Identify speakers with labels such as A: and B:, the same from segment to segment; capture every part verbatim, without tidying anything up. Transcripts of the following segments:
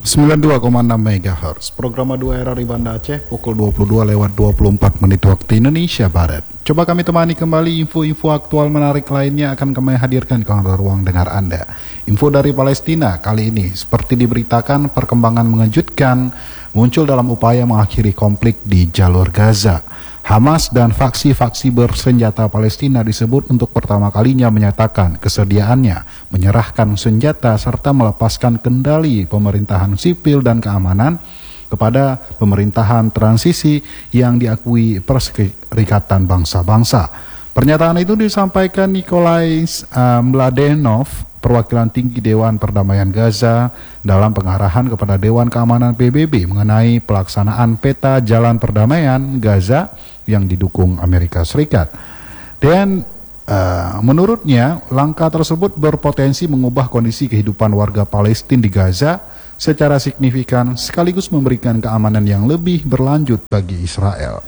A: sembilan puluh dua koma enam megahertz. Program dua R R I Banda Aceh pukul dua puluh dua lewat dua puluh empat menit waktu Indonesia Barat. Coba kami temani kembali info-info aktual menarik lainnya akan kami hadirkan ke ruang dengar Anda. Info dari Palestina kali ini seperti diberitakan perkembangan mengejutkan muncul dalam upaya mengakhiri konflik di jalur Gaza. Hamas dan faksi-faksi bersenjata Palestina disebut untuk pertama kalinya menyatakan kesediaannya menyerahkan senjata serta melepaskan kendali pemerintahan sipil dan keamanan kepada pemerintahan transisi yang diakui Perserikatan Bangsa-Bangsa. Pernyataan itu disampaikan Nikolai uh, Mladenov, perwakilan tinggi Dewan Perdamaian Gaza, dalam pengarahan kepada Dewan Keamanan P B B mengenai pelaksanaan peta jalan perdamaian Gaza yang didukung Amerika Serikat. Dan uh, menurutnya langkah tersebut berpotensi mengubah kondisi kehidupan warga Palestina di Gaza secara signifikan sekaligus memberikan keamanan yang lebih berlanjut bagi Israel.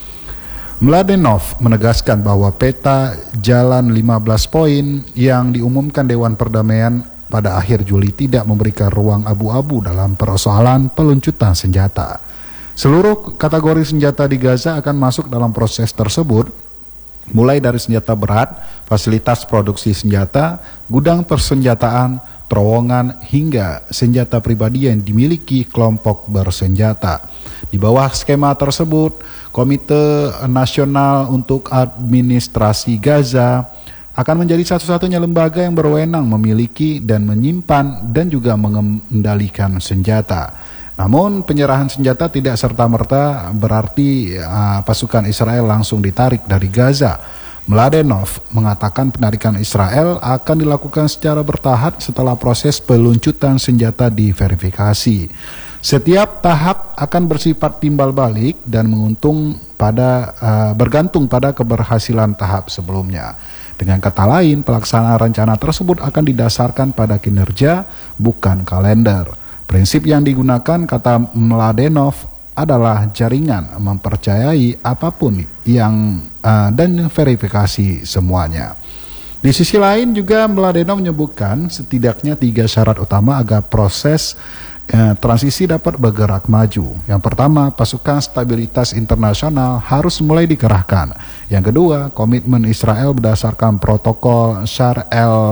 A: Mladenov menegaskan bahwa peta jalan lima belas poin yang diumumkan Dewan Perdamaian pada akhir Juli tidak memberikan ruang abu-abu dalam persoalan peluncuran senjata. Seluruh kategori senjata di Gaza akan masuk dalam proses tersebut, mulai dari senjata berat, fasilitas produksi senjata, gudang persenjataan, terowongan, hingga senjata pribadi yang dimiliki kelompok bersenjata. Di bawah skema tersebut, Komite Nasional untuk Administrasi Gaza akan menjadi satu-satunya lembaga yang berwenang memiliki dan menyimpan dan juga mengendalikan senjata. Namun penyerahan senjata tidak serta-merta berarti uh, pasukan Israel langsung ditarik dari Gaza. Mladenov mengatakan penarikan Israel akan dilakukan secara bertahap setelah proses peluncuran senjata diverifikasi. Setiap tahap akan bersifat timbal balik dan menguntung pada uh, bergantung pada keberhasilan tahap sebelumnya. Dengan kata lain, pelaksanaan rencana tersebut akan didasarkan pada kinerja, bukan kalender. Prinsip yang digunakan, kata Mladenov, adalah jaringan mempercayai apapun yang uh, dan verifikasi semuanya. Di sisi lain juga Mladenov menyebutkan setidaknya tiga syarat utama agar proses uh, transisi dapat bergerak maju. Yang pertama, pasukan stabilitas internasional harus mulai dikerahkan. Yang kedua, komitmen Israel berdasarkan protokol Sharm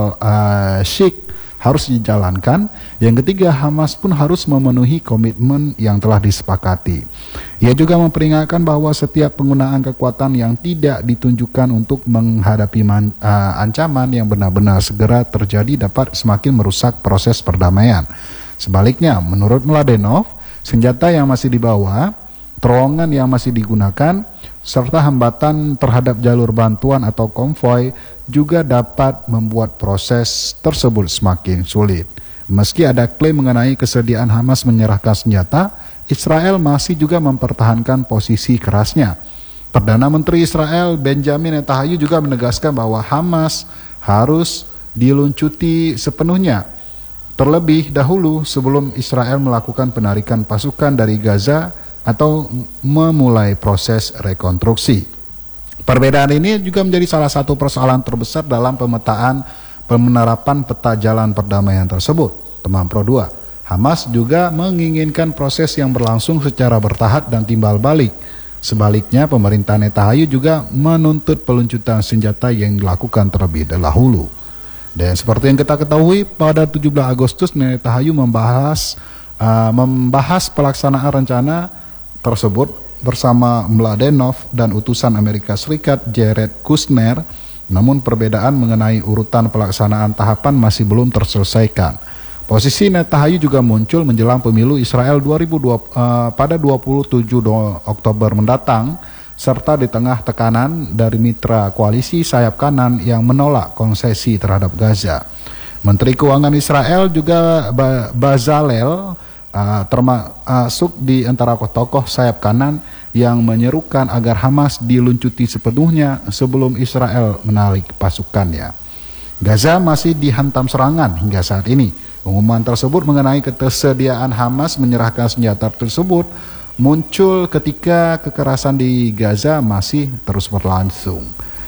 A: el-Sheikh harus dijalankan. Yang ketiga, Hamas pun harus memenuhi komitmen yang telah disepakati. Ia juga memperingatkan bahwa setiap penggunaan kekuatan yang tidak ditunjukkan untuk menghadapi man, uh, ancaman yang benar-benar segera terjadi dapat semakin merusak proses perdamaian. Sebaliknya, menurut Mladenov, senjata yang masih dibawa, terowongan yang masih digunakan, serta hambatan terhadap jalur bantuan atau konvoi juga dapat membuat proses tersebut semakin sulit. Meski ada klaim mengenai kesediaan Hamas menyerahkan senjata, Israel masih juga mempertahankan posisi kerasnya. Perdana Menteri Israel Benjamin Netanyahu juga menegaskan bahwa Hamas harus diluncuti sepenuhnya, terlebih dahulu sebelum Israel melakukan penarikan pasukan dari Gaza atau memulai proses rekonstruksi. Perbedaan ini juga menjadi salah satu persoalan terbesar dalam pemetaan penerapan peta jalan perdamaian tersebut. Teman Pro dua, Hamas juga menginginkan proses yang berlangsung secara bertahap dan timbal balik. Sebaliknya, pemerintah Netanyahu juga menuntut peluncuran senjata yang dilakukan terlebih dahulu. Dan seperti yang kita ketahui, pada tujuh belas Agustus Netanyahu membahas uh, membahas pelaksanaan rencana tersebut bersama Mladenov dan utusan Amerika Serikat Jared Kushner, namun perbedaan mengenai urutan pelaksanaan tahapan masih belum terselesaikan. Posisi Netanyahu juga muncul menjelang pemilu Israel dua ribu dua, uh, pada dua puluh tujuh Oktober mendatang, serta di tengah tekanan dari mitra koalisi sayap kanan yang menolak konsesi terhadap Gaza. Menteri Keuangan Israel juga Bezalel Uh, termasuk di antara tokoh sayap kanan yang menyerukan agar Hamas diluncuti sepenuhnya sebelum Israel menarik pasukannya. Gaza masih dihantam serangan hingga saat ini. Pengumuman tersebut mengenai ketersediaan Hamas menyerahkan senjata tersebut muncul ketika kekerasan di Gaza masih terus berlangsung.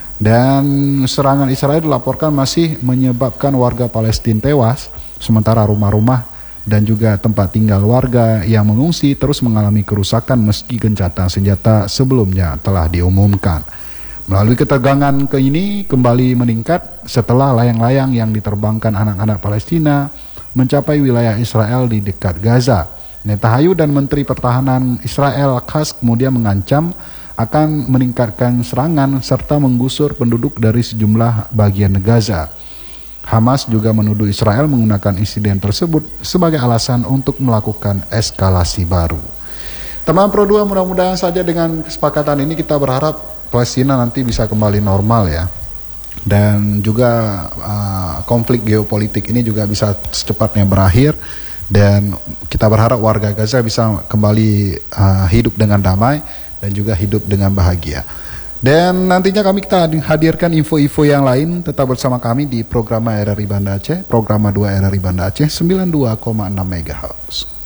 A: Dan serangan Israel dilaporkan masih menyebabkan warga Palestina tewas, sementara rumah-rumah dan juga tempat tinggal warga yang mengungsi terus mengalami kerusakan meski gencatan senjata sebelumnya telah diumumkan. Melalui ketegangan ke ini kembali meningkat setelah layang-layang yang diterbangkan anak-anak Palestina mencapai wilayah Israel di dekat Gaza. Netanyahu dan Menteri Pertahanan Israel Katz kemudian mengancam akan meningkatkan serangan serta menggusur penduduk dari sejumlah bagian Gaza. Hamas juga menuduh Israel menggunakan insiden tersebut sebagai alasan untuk melakukan eskalasi baru. Teman Pro dua, mudah-mudahan saja dengan kesepakatan ini kita berharap Palestina nanti bisa kembali normal ya. Dan juga uh, konflik geopolitik ini juga bisa secepatnya berakhir. Dan kita berharap warga Gaza bisa kembali uh, hidup dengan damai dan juga hidup dengan bahagia. Dan nantinya kami kita hadirkan info-info yang lain. Tetap bersama kami di program R R I Banda Aceh, program dua R R I Banda Aceh sembilan puluh dua koma enam megahertz.